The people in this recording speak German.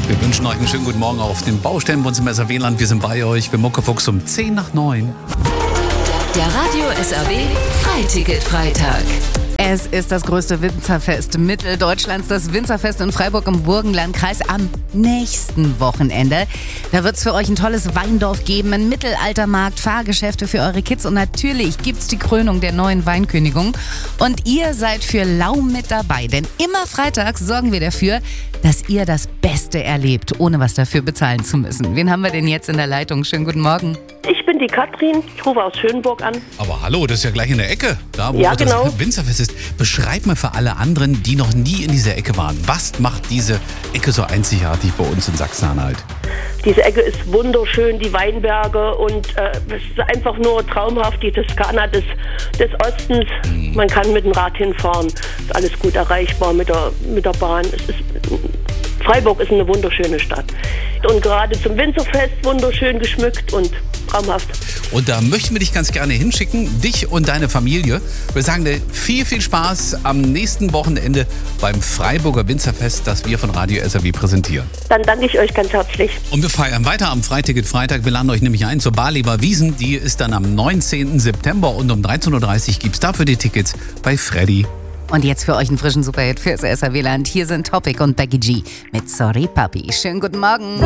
Wir wünschen euch einen schönen guten Morgen auf den Baustellen bei uns im SRW-Land. Wir sind bei euch. Wir Muckefuchs um 8:10. Der Radio SRW Freiticket-Freitag. Es ist das größte Winzerfest Mitteldeutschlands, das Winzerfest in Freiburg im Burgenlandkreis am nächsten Wochenende. Da wird es für euch ein tolles Weindorf geben, einen Mittelaltermarkt, Fahrgeschäfte für eure Kids und natürlich gibt es die Krönung der neuen Weinkönigin. Und ihr seid für lau mit dabei, denn immer freitags sorgen wir dafür, dass ihr das Beste erlebt, ohne was dafür bezahlen zu müssen. Wen haben wir denn jetzt in der Leitung? Schönen guten Morgen. Ich bin die Katrin, ich rufe aus Schönburg an. Aber hallo, das ist ja gleich in der Ecke, da wo Ja, das genau. Winzerfest ist. Beschreib mal für alle anderen, die noch nie in dieser Ecke waren. Was macht diese Ecke so einzigartig bei uns in Sachsen-Anhalt? Diese Ecke ist wunderschön, die Weinberge und es ist einfach nur traumhaft, die Toskana des Ostens. Man kann mit dem Rad hinfahren, ist alles gut erreichbar mit der Bahn. Freiburg ist eine wunderschöne Stadt und gerade zum Winzerfest wunderschön geschmückt und traumhaft. Und da möchten wir dich ganz gerne hinschicken, dich und deine Familie. Wir sagen dir viel, viel Spaß am nächsten Wochenende beim Freiburger Winzerfest, das wir von Radio SRW präsentieren. Dann danke ich euch ganz herzlich. Und wir feiern weiter am Freiticket-Freitag. Wir laden euch nämlich ein zur Barleber Wiesn. Die ist dann am 19. September und um 13:30 Uhr gibt es dafür die Tickets bei Freddy. Und jetzt für euch einen frischen Superhit fürs SRW-Land. Hier sind Topic und Becky G mit Sorry Papi. Schönen guten Morgen.